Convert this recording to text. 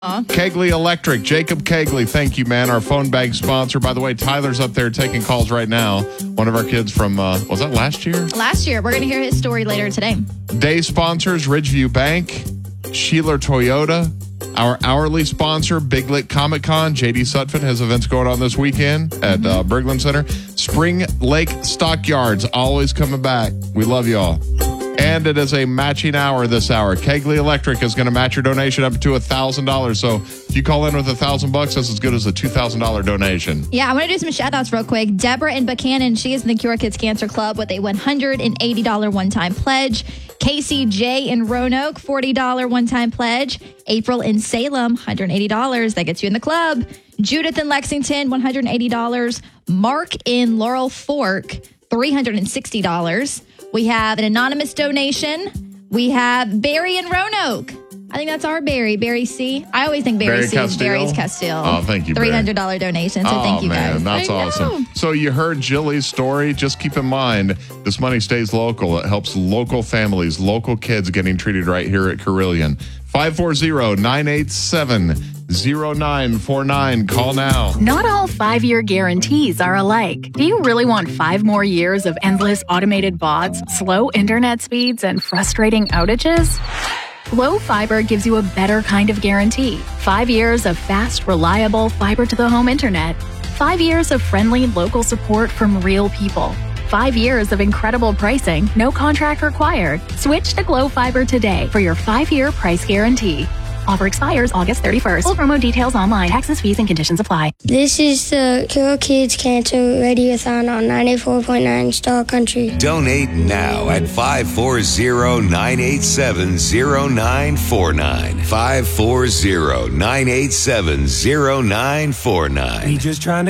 Kegley Electric, Jacob Kegley, thank you, man. Our phone bag sponsor. By the way, Tyler's up there taking calls right now. One of our kids from, was that last year? Last year. We're going to hear his story later today. Day sponsors, Ridgeview Bank, Sheeler Toyota. Our hourly sponsor, Big Lit Comic Con. JD Sutphin has events going on this weekend at Berglund Center. Spring Lake Stockyards, always coming back. We love y'all. And it is a matching hour this hour. Kegley Electric is going to match your donation up to $1,000. So if you call in with $1,000, that's as good as a $2,000 donation. Yeah, I want to do some shout outs real quick. Deborah in Buchanan, she is in the Cure Kids Cancer Club with a $180 one-time pledge. Casey J in Roanoke, $40 one-time pledge. April in Salem, $180. That gets you in the club. Judith in Lexington, $180. Mark in Laurel Fork, $360. We have an anonymous donation. We have Barry in Roanoke. I think that's our Barry, Barry C. I always think Barry C is Barry's Castile. Oh, thank you, Barry. $300 donation, so thank you guys. That's awesome. So you heard Jilly's story. Just keep in mind, this money stays local. It helps local families, local kids getting treated right here at Carilion. 540-987-0949. Call now. Not all 5-year guarantees are alike. Do you really want 5 more years of endless automated bots, slow internet speeds, and frustrating outages? Glow Fiber gives you a better kind of guarantee. 5 years of fast, reliable fiber-to-the-home internet. 5 years of friendly local support from real people. 5 years of incredible pricing, no contract required. Switch to Glow Fiber today for your 5-year price guarantee. Offer expires August 31st. Full promo details online. Taxes, fees, and conditions apply. This is the Cure Kids Cancer Radiothon on 94.9 Star Country. Donate now at 540-987-0949. 540-987-0949. We just trying to